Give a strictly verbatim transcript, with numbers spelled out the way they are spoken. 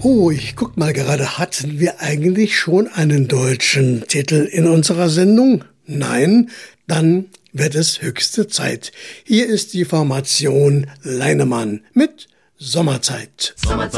Oh, ich guck mal gerade, hatten wir eigentlich schon einen deutschen Titel in unserer Sendung? Nein? Dann wird es höchste Zeit. Hier ist die Formation Leinemann mit Sommerzeit. Sommerzeit.